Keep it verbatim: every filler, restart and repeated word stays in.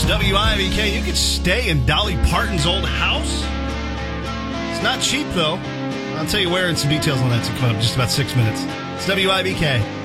It's W I B K. You could stay in Dolly Parton's old house. It's not cheap, though. I'll tell you where and some details on that's coming up in just about six minutes. It's W I B K.